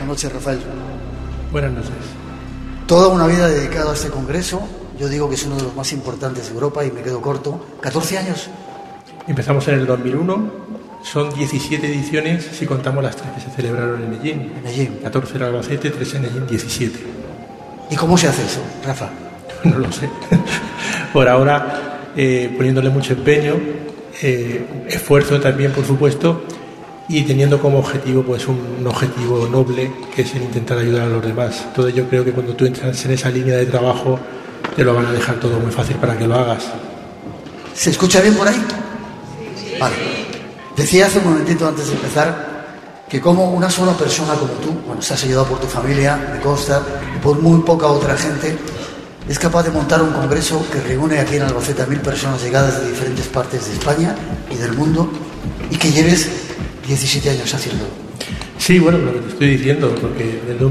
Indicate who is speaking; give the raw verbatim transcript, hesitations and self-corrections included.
Speaker 1: noches, Rafael.
Speaker 2: Buenas noches.
Speaker 1: Toda una vida dedicada a este congreso. Yo digo que es uno de los más importantes de Europa y me quedo corto. ¿catorce años?
Speaker 2: Empezamos en el dos mil uno. Son diecisiete ediciones si contamos las tres que se celebraron en Medellín.
Speaker 1: En Medellín.
Speaker 2: catorce en Albacete, tres en Medellín, diecisiete.
Speaker 1: ¿Y cómo se hace eso, Rafa?
Speaker 2: No lo sé. Por ahora, eh, poniéndole mucho empeño, eh, esfuerzo también, por supuesto, y teniendo como objetivo pues un, un objetivo noble, que es el intentar ayudar a los demás. Entonces yo creo que cuando tú entras en esa línea de trabajo, te lo van a dejar todo muy fácil para que lo hagas.
Speaker 1: ¿Se escucha bien por ahí? Vale. Decía hace un momentito antes de empezar que como una sola persona como tú, bueno, estás ayudado por tu familia, me consta, y por muy poca otra gente, es capaz de montar un congreso que reúne aquí en Albacete a mil personas llegadas de diferentes partes de España y del mundo, y que lleves diecisiete años haciéndolo.
Speaker 2: Sí, bueno, lo que te estoy diciendo, porque desde un